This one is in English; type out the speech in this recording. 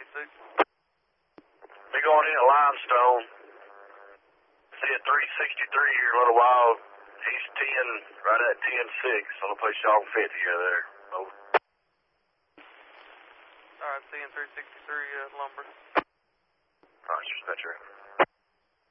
366. Be going in at Limestone. See a 363 here in a little while. He's 10, right at 10-6. On the place y'all can fit together there. Over. Alright, seeing 363 lumber. Roger, that's right.